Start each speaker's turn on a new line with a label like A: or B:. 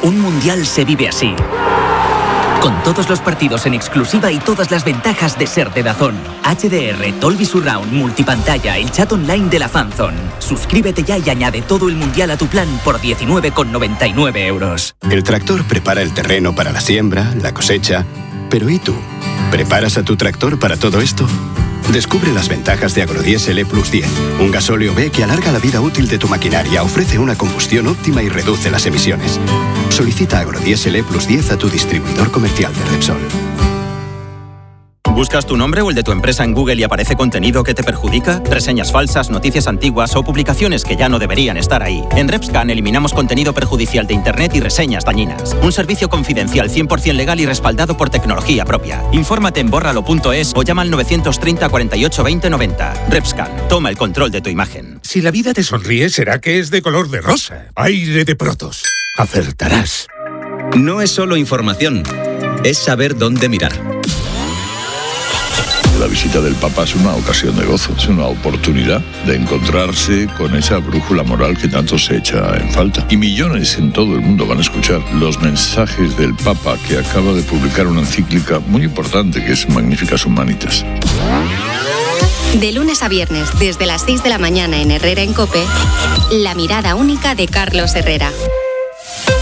A: Un mundial se vive así. Con todos los partidos en exclusiva y todas las ventajas de ser de DAZN. HDR, Dolby Surround, multipantalla, el chat online de la Fanzone. Suscríbete ya y añade todo el mundial a tu plan por 19,99 €.
B: El tractor prepara el terreno para la siembra, la cosecha. Pero ¿y tú? ¿Preparas a tu tractor para todo esto? Descubre las ventajas de Agrodiesel E+10, un gasóleo B que alarga la vida útil de tu maquinaria, ofrece una combustión óptima y reduce las emisiones. Solicita Agrodiesel E+10 a tu distribuidor comercial de Repsol.
C: ¿Buscas tu nombre o el de tu empresa en Google y aparece contenido que te perjudica? Reseñas falsas, noticias antiguas o publicaciones que ya no deberían estar ahí. En RepScan eliminamos contenido perjudicial de Internet y reseñas dañinas. Un servicio confidencial 100% legal y respaldado por tecnología propia. Infórmate en bórralo.es o llama al 930 48 20 90. RepScan, toma el control de tu imagen.
D: Si la vida te sonríe, será que es de color de rosa. Aire de Protos. Acertarás.
E: No es solo información, es saber dónde mirar.
F: La visita del Papa es una ocasión de gozo, es una oportunidad de encontrarse con esa brújula moral que tanto se echa en falta. Y millones en todo el mundo van a escuchar los mensajes del Papa, que acaba de publicar una encíclica muy importante que es Magnificas Humanitas.
G: De lunes a viernes, desde las 6 de la mañana en Herrera en COPE, la mirada única de Carlos Herrera.